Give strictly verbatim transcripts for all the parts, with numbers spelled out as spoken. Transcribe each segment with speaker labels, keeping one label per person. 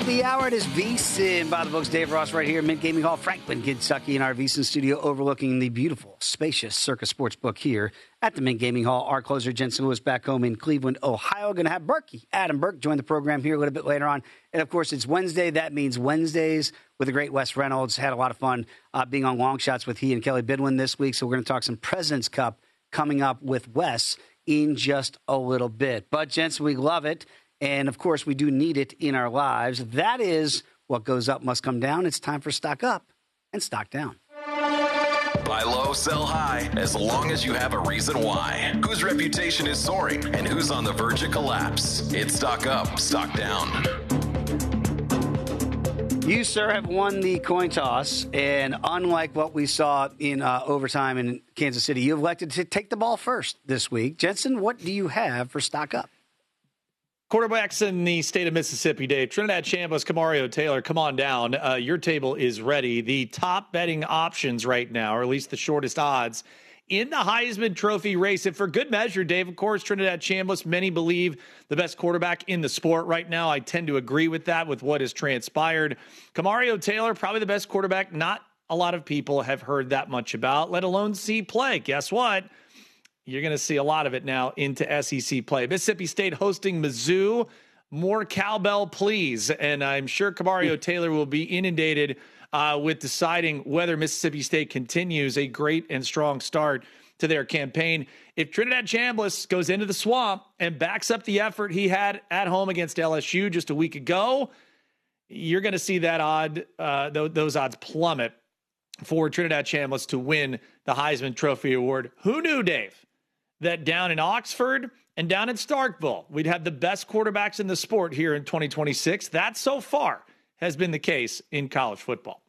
Speaker 1: of the hour. It is VSiN by the books. Dave Ross right here at Mint Gaming Hall, Franklin, Kentucky, in our VSiN studio overlooking the beautiful, spacious Circa Sportsbook here at the Mint Gaming Hall. Our closer, Jensen Lewis, back home in Cleveland, Ohio. Going to have Berkey, Adam Burke, join the program here a little bit later on. And, of course, it's Wednesday. That means Wednesdays with the great Wes Reynolds. Had a lot of fun uh, being on Long Shots with he and Kelly Bidwin this week. So we're going to talk some President's Cup coming up with Wes in just a little bit. But, Jensen, we love it. And, of course, we do need it in our lives. That is what goes up must come down. It's time for Stock Up and Stock Down.
Speaker 2: Buy low, sell high, as long as you have a reason why. Whose reputation is soaring and who's on the verge of collapse. It's Stock Up, Stock Down.
Speaker 1: You, sir, have won the coin toss. And unlike what we saw in uh, overtime in Kansas City, you elected to take the ball first this week. Jensen, what do you have for Stock Up?
Speaker 3: Quarterbacks in the state of Mississippi, Dave. Trinidad Chambliss, Kamario Taylor, come on down. Uh, your table is ready. The top betting options right now, or at least the shortest odds, in the Heisman Trophy race. And for good measure, Dave, of course, Trinidad Chambliss, many believe the best quarterback in the sport right now. I tend to agree with that, with what has transpired. Kamario Taylor, probably the best quarterback not a lot of people have heard that much about, let alone see play. Guess what? You're going to see a lot of it now into S E C play. Mississippi State hosting Mizzou. More cowbell, please. And I'm sure Kamario Taylor will be inundated uh, with deciding whether Mississippi State continues a great and strong start to their campaign. If Trinidad Chambliss goes into the swamp and backs up the effort he had at home against L S U just a week ago, you're going to see that odd, uh, th- those odds plummet for Trinidad Chambliss to win the Heisman Trophy Award. Who knew, Dave, that down in Oxford and down in Starkville, we'd have the best quarterbacks in the sport here in twenty twenty-six. That so far has been the case in college football.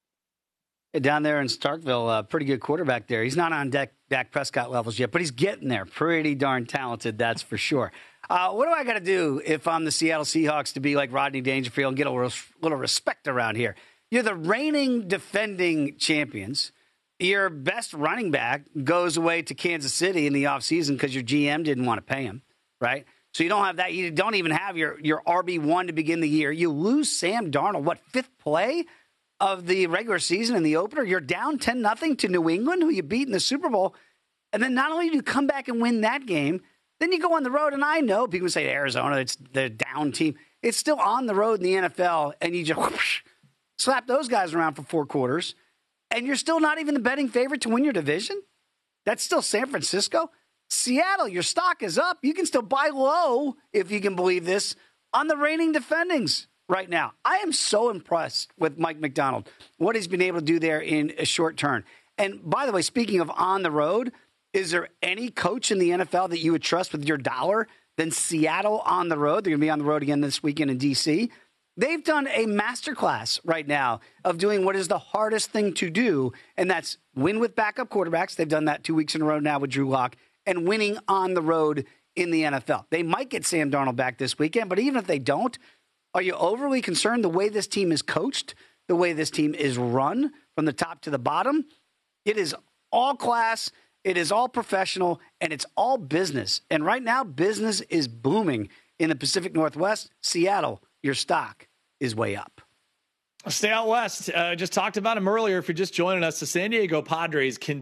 Speaker 1: Down there in Starkville, a pretty good quarterback there. He's not on Dak, Dak Prescott levels yet, but he's getting there. Pretty darn talented, that's for sure. Uh, what do I got to do if I'm the Seattle Seahawks to be like Rodney Dangerfield and get a little, little respect around here? You're the reigning defending champions. Your best running back goes away to Kansas City in the offseason because your G M didn't want to pay him, right? So you don't have that. You don't even have your, your R B one to begin the year. You lose Sam Darnold, what, fifth play of the regular season in the opener? You're down ten nothing to New England, who you beat in the Super Bowl. And then not only do you come back and win that game, then you go on the road. And I know people say Arizona, it's the down team. It's still on the road in the N F L, and you just whoosh, slap those guys around for four quarters. And you're still not even the betting favorite to win your division? That's still San Francisco. Seattle, your stock is up. You can still buy low, if you can believe this, on the reigning defendings right now. I am so impressed with Mike Macdonald, what he's been able to do there in a short turn. And by the way, speaking of on the road, is there any coach in the N F L that you would trust with your dollar than Seattle on the road? They're going to be on the road again this weekend in D C They've done a masterclass right now of doing what is the hardest thing to do, and that's win with backup quarterbacks. They've done that two weeks in a row now with Drew Lock, and winning on the road in the N F L. They might get Sam Darnold back this weekend, but even if they don't, are you overly concerned the way this team is coached, the way this team is run from the top to the bottom? It is all class, it is all professional, and it's all business. And right now, business is booming in the Pacific Northwest. Seattle, your stock is way up.
Speaker 3: Stay out west. Uh, just talked about him earlier. If you're just joining us, the San Diego Padres can